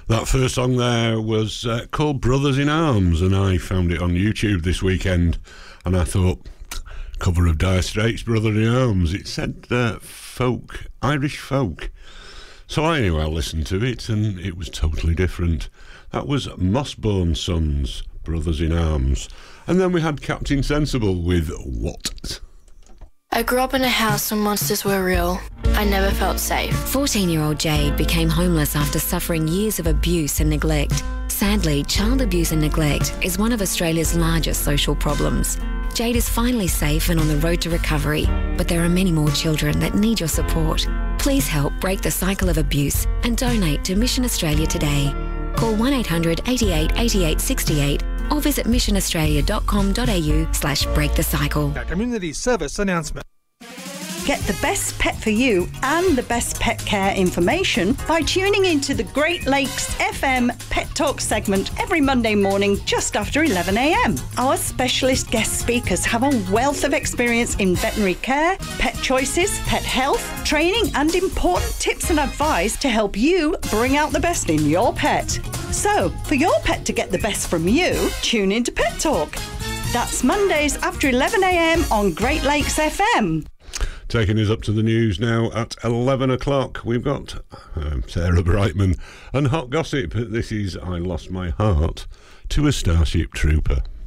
That first song there was called Brothers in Arms, and I found it on YouTube this weekend, and I thought, cover of Dire Straits, Brother in Arms. It said folk, Irish folk. So anyway, I listened to it, and it was totally different. That was Mossborn Sons, Brothers in Arms. And then we had Captain Sensible with What? I grew up in a house where monsters were real. I never felt safe. 14-year-old Jade became homeless after suffering years of abuse and neglect. Sadly, child abuse and neglect is one of Australia's largest social problems. Jade is finally safe and on the road to recovery, but there are many more children that need your support. Please help break the cycle of abuse and donate to Mission Australia today. Call 1800 88 88 68 or visit missionaustralia.com.au/breakthecycle. A community service announcement. Get the best pet for you and the best pet care information by tuning into the Great Lakes FM Pet Talk segment every Monday morning just after 11 a.m. Our specialist guest speakers have a wealth of experience in veterinary care, pet choices, pet health, training and important tips and advice to help you bring out the best in your pet. So, for your pet to get the best from you, tune into Pet Talk. That's Mondays after 11 a.m. on Great Lakes FM. Taking us up to the news now at 11 o'clock. We've got Sarah Brightman and Hot Gossip. This is I Lost My Heart to a Starship Trooper.